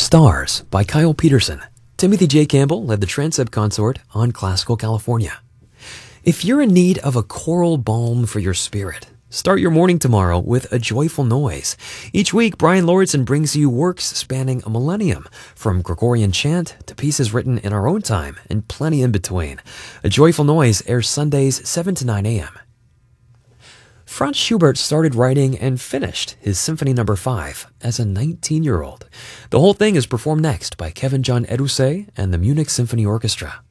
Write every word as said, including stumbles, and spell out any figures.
Stars by Kyle Peterson. Timothy J. Campbell led the Transept Consort on Classical California. If you're in need of a choral balm for your spirit, start your morning tomorrow with A Joyful Noise. Each week, Brian Lauritsen brings you works spanning a millennium, from Gregorian chant to pieces written in our own time and plenty in between. A Joyful Noise airs Sundays seven to nine a.m. Franz Schubert started writing and finished his Symphony Number five as a nineteen-year-old. The whole thing is performed next by Kevin John Edusei and the Munich Symphony Orchestra.